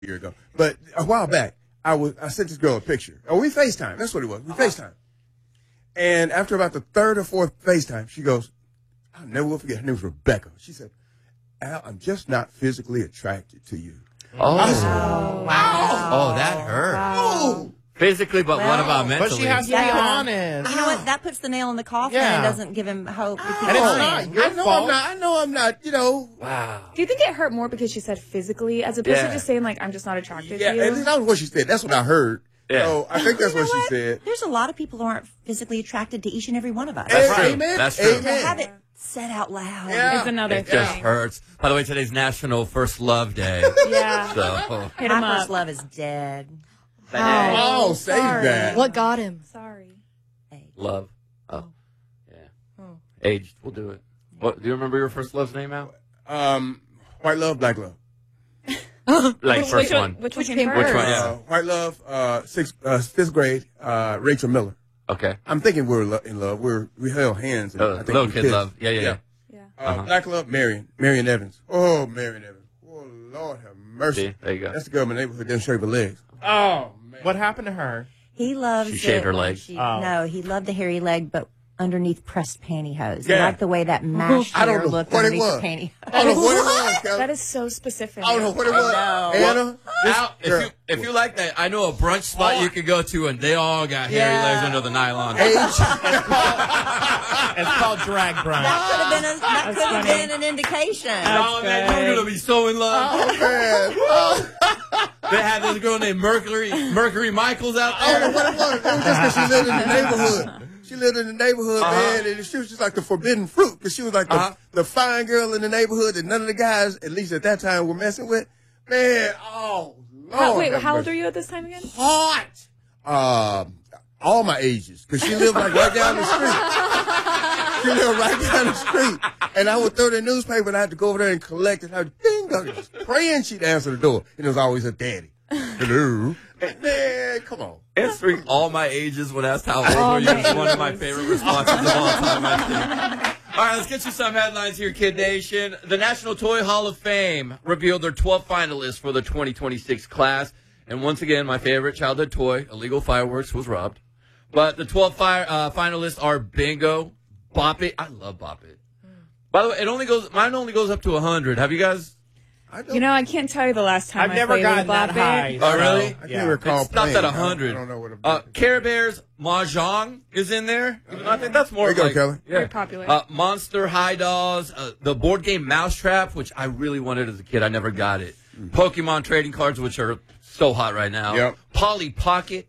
year ago. But a while back, I sent this girl a picture. Oh, we FaceTime. That's what it was. We FaceTime. And after about the third or fourth FaceTime, she goes, I'll never will forget. Her name was Rebecca. She said, Al, I'm just not physically attracted to you. Oh, Wow. Oh, that hurt. Oh. Physically, but what about mentally? But she has to be honest. You know what? That puts the nail in the coffin and doesn't give him hope. To keep And it's going. not your fault. I know I'm not, Wow. Do you think it hurt more because she said physically as opposed to just saying, like, I'm just not attracted to you? Yeah, that was what she said. That's what I heard. Yeah. So I think that's what she said. There's a lot of people who aren't physically attracted to each and every one of us. That's true. Amen. That's true. To have it said out loud. Yeah. It's another It thing. just hurts. By the way, today's National First Love Day. Yeah. So, Hit him My first up. love is dead. Oh, save sorry. that. What got him? Sorry. love. Oh, yeah. Aged. We'll do it. What? Do you remember your first love's name, Al? White love, black love. Like first one. Which Which came came first? Which one? Yeah. White love, fifth grade, Rachel Miller. Okay. I'm thinking we're in love. We held hands. And I think Little we kid kissed. love. Yeah. Yeah. Black love, Marion Evans. Oh, Marion Evans. Oh, Lord have mercy. See, there you go. That's the girl in my neighborhood. Didn't shave her legs. Oh, man. What happened to her? He loves She shaved it her when legs. No, he loved the hairy leg, but underneath pressed pantyhose. He Yeah. liked the way that mashed I don't hair know looked what it underneath was. the pantyhose. I don't know what it was, Kelly. That is so specific. I don't know what it was. Anna, Al, if you like that, I know a brunch spot you could go to, and they all got hairy legs under the nylon. It's called drag brunch. That could have funny. been an indication. Oh, man, you're going to be so in love. Oh, man. Oh, They had this girl named Mercury Michaels out I don't know there. what it was. It was just because she lived in the neighborhood. She lived in the neighborhood, man, and she was just like the forbidden fruit because she was like the fine girl in the neighborhood that none of the guys, at least at that time, were messing with. Man, oh, Lord. Wait, have how old mercy. are you at this time again? Hot. All my ages, because she lived like right down the street. She lived right down the street, and I would throw the newspaper, and I had to go over there and collect it. I would ding dong, just praying she'd answer the door, and it was always a daddy. Hello, man, come on. Answering all my ages when asked how old were you is one of my favorite responses of all time, I think. All right, let's get you some headlines here, Kid Nation. The National Toy Hall of Fame revealed their 12 finalists for the 2026 class. And once again, my favorite childhood toy, illegal fireworks, was robbed. But the 12 finalists are Bingo, Bop It. I love Bop It. By the way, mine only goes up to 100. Have you guys? You know, I can't tell you the last time I've I never played gotten with that Bop high. It. Oh, really? I can't recall. It stopped at playing. 100. I don't know what. Care Bears Mahjong is in there. I think that's more There you go, like, Kelly. Very popular. Monster High Dolls, the board game Mousetrap, which I really wanted as a kid. I never got it. Pokemon trading cards, which are so hot right now. Yep. Polly Pocket.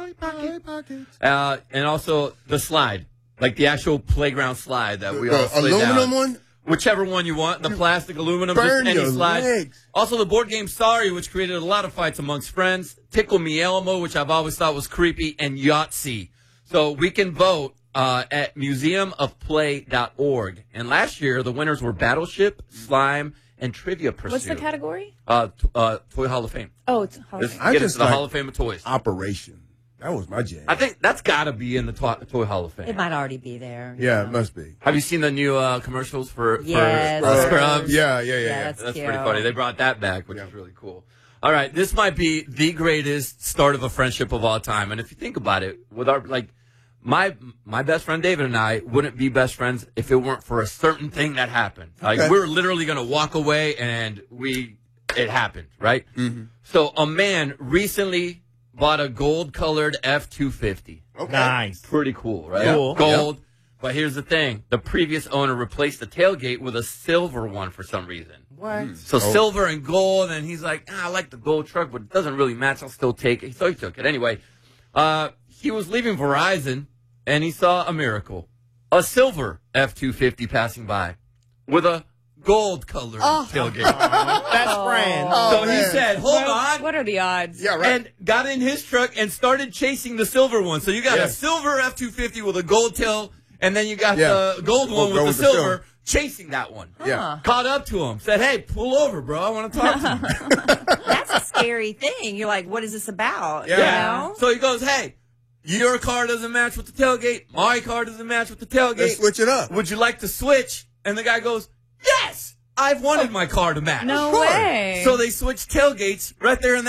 And also the slide, like the actual playground slide that we all slid aluminum down. one. Whichever one you want, the plastic, aluminum, Burn just any your slide. legs. Also, the board game Sorry, which created a lot of fights amongst friends. Tickle Me Elmo, which I've always thought was creepy, and Yahtzee. So we can vote at museumofplay.org. And last year, the winners were Battleship, Slime, and Trivia Pursuit. What's the category? Toy Hall of Fame. Oh, it's Hall of Let's Fame. I get just into the like- Hall of Fame of toys. Operation. That was my jam. I think that's got to be in the Toy Hall of Fame. It might already be there. Yeah, it must be. Have you seen the new commercials for Yes. Scrubs? Yeah. That's That's cute. pretty funny. They brought that back, which is really cool. All right, this might be the greatest start of a friendship of all time. And if you think about it, with our my best friend David and I wouldn't be best friends if it weren't for a certain thing that happened. Like we were literally going to walk away, and it happened, right? Mm-hmm. So a man recently bought a gold-colored F-250. Okay. Nice. Pretty cool, right? Cool. Gold. Yep. But here's the thing. The previous owner replaced the tailgate with a silver one for some reason. What? So silver and gold, and he's like, I like the gold truck, but it doesn't really match. I'll still take it. So he took it. Anyway, he was leaving Verizon, and he saw a miracle. A silver F-250 passing by with a gold-colored tailgate. Best friend. So he said, hold on. What are the odds? Yeah, right. And got in his truck and started chasing the silver one. So you got a silver F-250 with a gold tail, and then you got the gold one with the silver chasing that one. Yeah. Caught up to him. Said, hey, pull over, bro. I want to talk to you. That's a scary thing. You're like, what is this about? Yeah. You know? So he goes, hey, your car doesn't match with the tailgate. My car doesn't match with the tailgate. Let's switch it up. Would you like to switch? And the guy goes, yes, I've wanted my car to match. No way. So they switched tailgates right there in